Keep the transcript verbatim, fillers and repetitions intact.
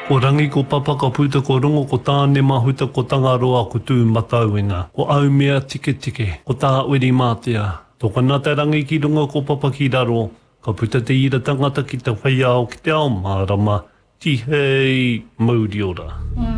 Ko rangi ko papa ka puta ko rongo ko tāne mahuta ko tangaroa ko tū matauinga. Ko au mea tike tike. Ko tā uri mātea. Tōka nā te rangi ki runga ko papa ki raro. Ka puta te ira tangata ki te whaiao ki te ao mārama. Ti hei mauri ora. Mm.